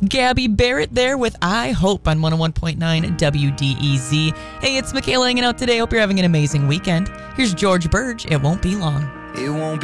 Gabby Barrett there with I Hope on 101.9 WDEZ. Hey, it's Michaela hanging out today. Hope you're having an amazing weekend. Here's George Burge. It won't be long. It won't